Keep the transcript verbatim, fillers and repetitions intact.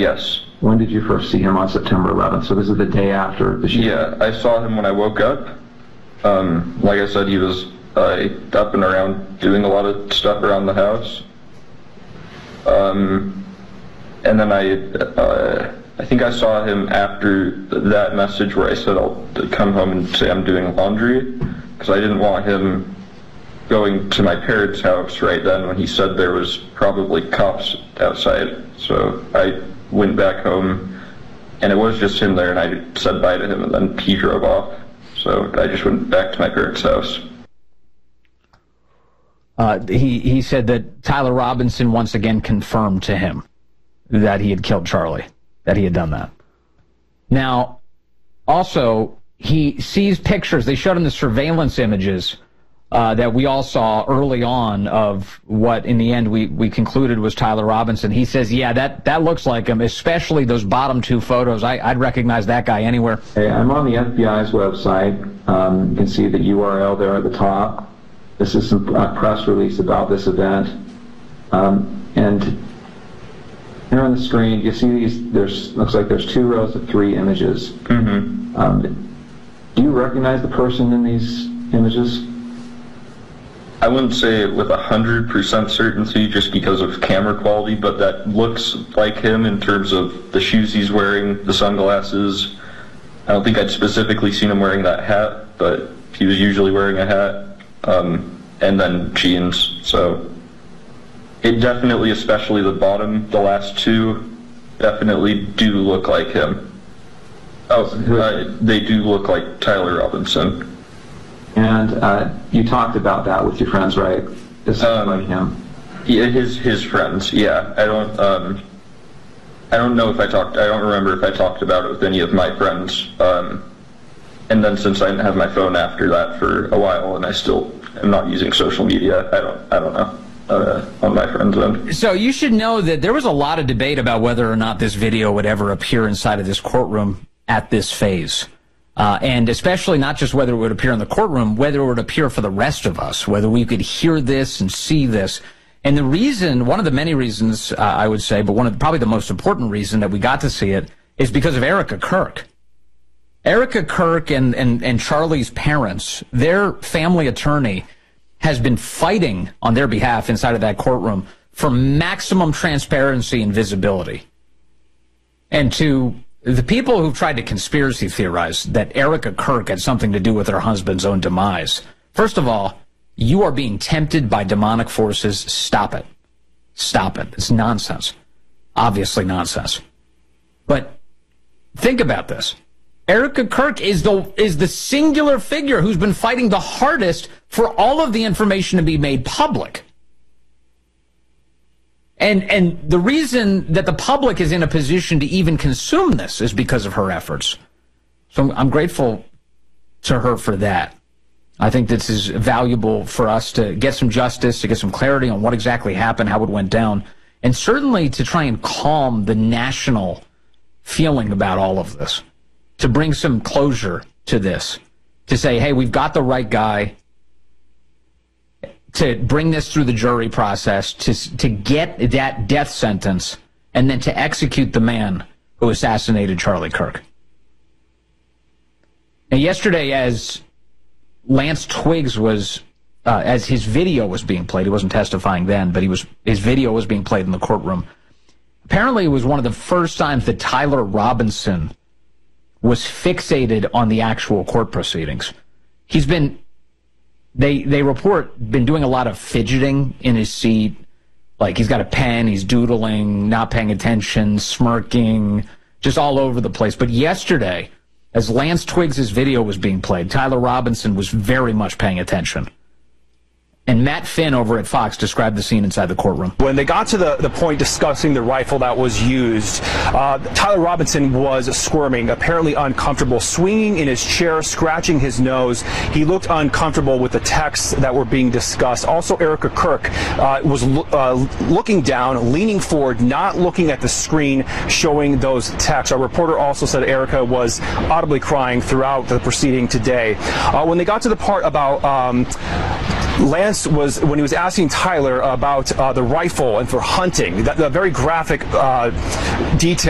yes. When did you first see him on September eleventh? So this is the day after the shooting? Yeah, I saw him when I woke up. Um, like I said, he was uh, up and around doing a lot of stuff around the house. Um, and then I, uh, I think I saw him after that message where I said I'll come home and say I'm doing laundry, because I didn't want him going to my parents' house right then when he said there was probably cops outside. So I went back home, and it was just him there, and I said bye to him, and then he drove off. So I just went back to my parents' house. Uh, he, he said that Tyler Robinson once again confirmed to him that he had killed Charlie, that he had done that. Now, also, he sees pictures. They showed him the surveillance images uh, that we all saw early on of what, in the end, we, we concluded was Tyler Robinson. He says, yeah, that, that looks like him, especially those bottom two photos. I, I'd recognize that guy anywhere. Hey, I'm on the F B I's website. Um, you can see the U R L there at the top. This is some uh, press release about this event. Um, and here on the screen, you see these, there's, looks like there's two rows of three images. Mm-hmm. Um, do you recognize the person in these images? I wouldn't say it with one hundred percent certainty just because of camera quality, but that looks like him in terms of the shoes he's wearing, the sunglasses. I don't think I'd specifically seen him wearing that hat, but he was usually wearing a hat, um, and then jeans. So it definitely, especially the bottom, the last two, definitely do look like him. Oh, uh, they do look like Tyler Robinson. And uh, you talked about that with your friends, right? This um, like him. Yeah, his his friends. Yeah, I don't. Um, I don't know if I talked. I don't remember if I talked about it with any of my friends. Um, and then since I didn't have my phone after that for a while, and I still am not using social media, I don't. I don't know. Uh, on my friends' end. So you should know that there was a lot of debate about whether or not this video would ever appear inside of this courtroom at this phase. Uh, and especially not just whether it would appear in the courtroom, whether it would appear for the rest of us, whether we could hear this and see this. And the reason, one of the many reasons, uh, I would say, but one of probably the most important reason that we got to see it is because of Erica Kirk. Erica Kirk and, and, and Charlie's parents, their family attorney has been fighting on their behalf inside of that courtroom for maximum transparency and visibility. And to the people who've tried to conspiracy theorize that Erica Kirk had something to do with her husband's own demise, first of all, you are being tempted by demonic forces. Stop it. Stop it. It's nonsense. Obviously nonsense. But think about this. Erica Kirk is the is the singular figure who's been fighting the hardest for all of the information to be made public. And and the reason that the public is in a position to even consume this is because of her efforts. So I'm, I'm grateful to her for that. I think this is valuable for us to get some justice, to get some clarity on what exactly happened, how it went down, and certainly to try and calm the national feeling about all of this, to bring some closure to this, to say, hey, we've got the right guy, to bring this through the jury process, to to get that death sentence, and then to execute the man who assassinated Charlie Kirk. Now, yesterday, as Lance Twiggs was, uh, as his video was being played, he wasn't testifying then, but he was his video was being played in the courtroom. Apparently, it was one of the first times that Tyler Robinson was fixated on the actual court proceedings. He's been, they they report, been doing a lot of fidgeting in his seat. Like he's got a pen, he's doodling, not paying attention, smirking, just all over the place. But yesterday, as Lance Twiggs' video was being played, Tyler Robinson was very much paying attention. And Matt Finn over at Fox described the scene inside the courtroom. When they got to the, the point discussing the rifle that was used, uh, Tyler Robinson was squirming, apparently uncomfortable, swinging in his chair, scratching his nose. He looked uncomfortable with the texts that were being discussed. Also, Erica Kirk uh, was lo uh, looking down, leaning forward, not looking at the screen showing those texts. Our reporter also said Erica was audibly crying throughout the proceeding today. Uh, when they got to the part about um, Lance was, when he was asking Tyler about uh, the rifle and for hunting, that, the very graphic uh, detail